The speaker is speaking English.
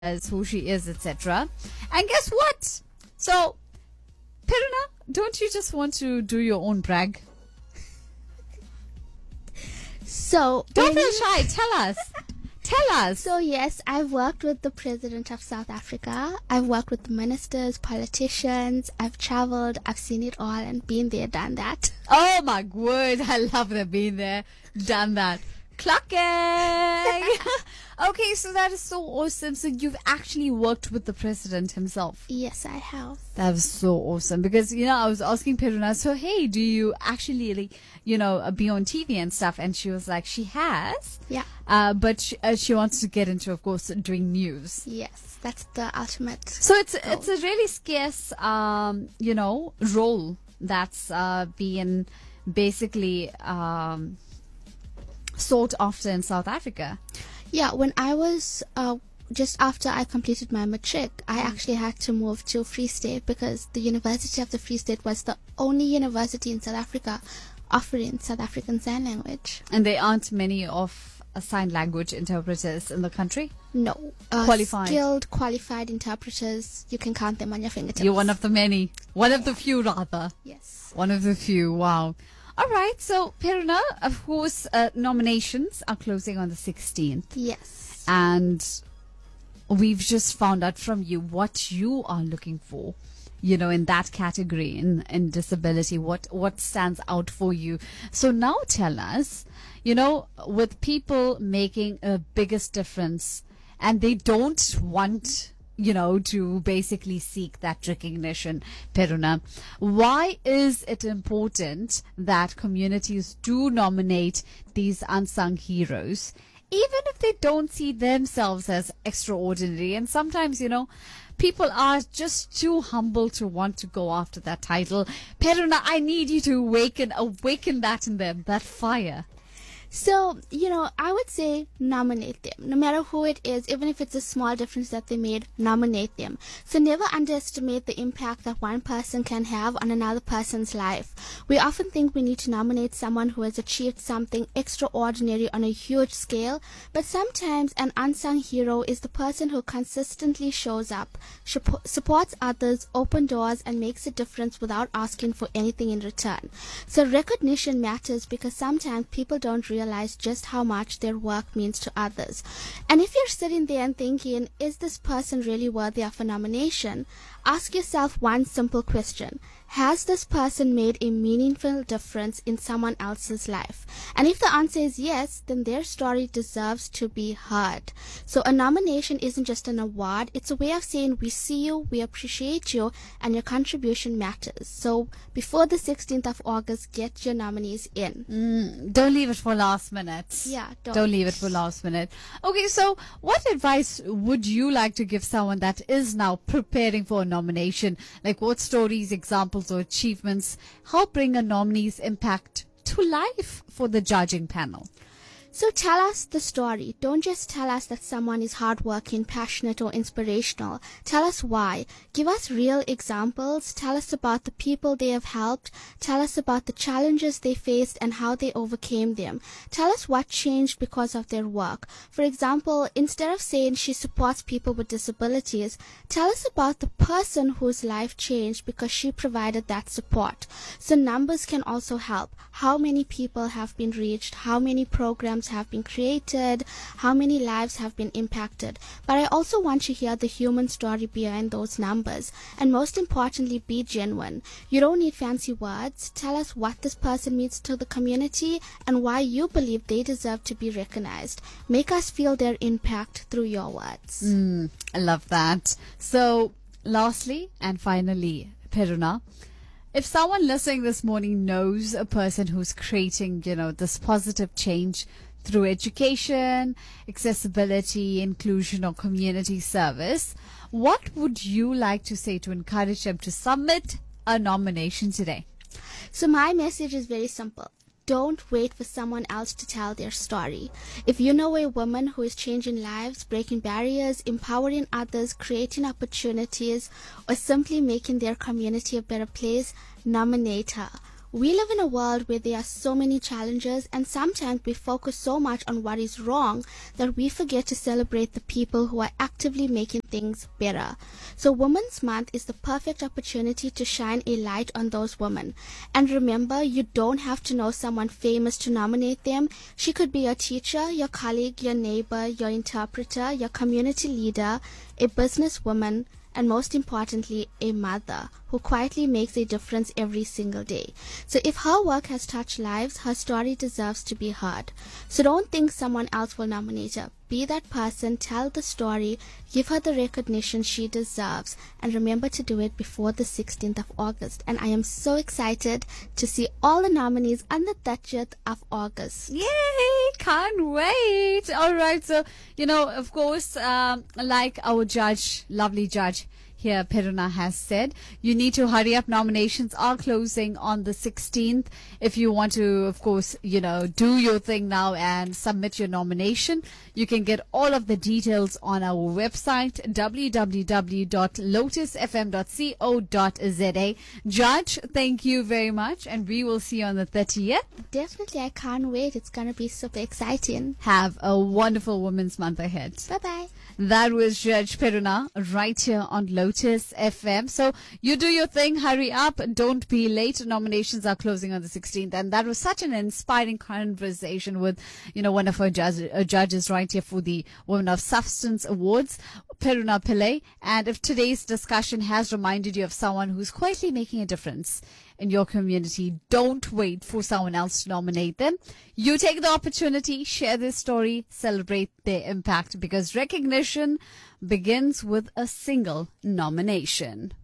as who she is, etc. And guess what? So, Peruna, don't you just want to do your own brag? So Don't feel shy. Tell us. Tell us. So yes, I've worked with the President of South Africa. I've worked with ministers, politicians. I've traveled. I've seen it all and been there, done that. Oh my word. I love that being there, done that. Clucking. Okay, so that is so awesome. So you've actually worked with the president himself. Yes, I have. That was so awesome because, I was asking Peruna, so hey, do you actually, be on TV and stuff? And she was like, she has. Yeah. But she wants to get into, of course, doing news. Yes, that's the ultimate. So it's goal. a really scarce, role that's being basically sought after in South Africa. Yeah, when I was just after I completed my matric, I actually had to move to Free State because the University of the Free State was the only university in South Africa offering South African Sign Language. And there aren't many of sign language interpreters in the country? No. Qualified. Skilled, qualified interpreters, you can count them on your fingertips. You're one of the many. One of the few, rather. Yes. One of the few. Wow. All right. So, Peruna, of course, nominations are closing on the 16th. Yes. And we've just found out from you what you are looking for, in that category, in disability, what stands out for you. So now tell us, with people making a biggest difference and they don't want, to basically seek that recognition, Peruna, why is it important that communities do nominate these unsung heroes, even if they don't see themselves as extraordinary? And sometimes, people are just too humble to want to go after that title. Peruna, I need you to awaken that in them, that fire. So, I would say nominate them. No matter who it is, even if it's a small difference that they made, nominate them. So never underestimate the impact that one person can have on another person's life. We often think we need to nominate someone who has achieved something extraordinary on a huge scale, but sometimes an unsung hero is the person who consistently shows up, supports others, opens doors, and makes a difference without asking for anything in return. So recognition matters because sometimes people don't realize just how much their work means to others. And if you're sitting there and thinking, is this person really worthy of a nomination? Ask yourself one simple question. Has this person made a meaningful difference in someone else's life? And if the answer is yes, then their story deserves to be heard. So a nomination isn't just an award, it's a way of saying we see you, we appreciate you, and your contribution matters. So before the 16th of August, get your nominees in. Don't leave it for last minute. Yeah, don't leave it for last minute. Okay, so what advice would you like to give someone that is now preparing for a nomination? Like what stories, examples, or achievements help bring a nominee's impact to life for the judging panel? So tell us the story. Don't just tell us that someone is hardworking, passionate, or inspirational. Tell us why. Give us real examples. Tell us about the people they have helped. Tell us about the challenges they faced and how they overcame them. Tell us what changed because of their work. For example, instead of saying she supports people with disabilities, tell us about the person whose life changed because she provided that support. So numbers can also help. How many people have been reached? How many programs have been created, how many lives have been impacted. But I also want to hear the human story behind those numbers. And most importantly, be genuine. You don't need fancy words. Tell us what this person means to the community and why you believe they deserve to be recognized. Make us feel their impact through your words. I love that. So, lastly and finally, Peruna, if someone listening this morning knows a person who's creating, this positive change through education, accessibility, inclusion, or community service, what would you like to say to encourage them to submit a nomination today? So my message is very simple. Don't wait for someone else to tell their story. If you know a woman who is changing lives, breaking barriers, empowering others, creating opportunities, or simply making their community a better place, nominate her. We live in a world where there are so many challenges, and sometimes we focus so much on what is wrong that we forget to celebrate the people who are actively making things better. So Women's Month is the perfect opportunity to shine a light on those women. And remember, you don't have to know someone famous to nominate them. She could be your teacher, your colleague, your neighbor, your interpreter, your community leader, a businesswoman, and most importantly, a mother who quietly makes a difference every single day. So if her work has touched lives, her story deserves to be heard. So don't think someone else will nominate her. Be that person, tell the story, give her the recognition she deserves, and remember to do it before the 16th of August. And I am so excited to see all the nominees on the 30th of August. Yay! Can't wait. All right. So, of course, like our judge, lovely judge here, Peruna, has said, you need to hurry up. Nominations are closing on the 16th. If you want to, of course, do your thing now and submit your nomination, you can get all of the details on our website, www.lotusfm.co.za. Judge, thank you very much, and we will see you on the 30th. Definitely, I can't wait. It's going to be super exciting. Have a wonderful Women's Month ahead. Bye-bye. That was Judge Peruna right here on Lotus FM. So you do your thing, hurry up, don't be late. Nominations are closing on the 16th. And that was such an inspiring conversation with, one of our judges right here for the Women of Substance Awards, Peruna Pillay. And if today's discussion has reminded you of someone who's quietly making a difference in your community, don't wait for someone else to nominate them. You take the opportunity, share their story, celebrate their impact, because recognition begins with a single nomination.